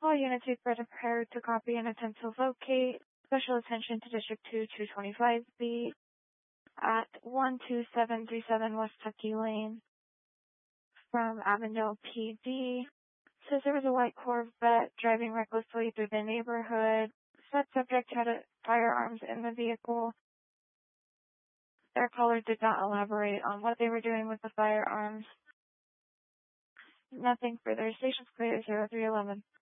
All units be prepared to copy and attempt to locate. Special attention to District 225B at 12737 West Tucky Lane from Avondale PD. Says there was a white Corvette driving recklessly through the neighborhood. Said subject had firearms in the vehicle. Their caller did not elaborate on what they were doing with the firearms. Nothing further. Station's clear, 0311.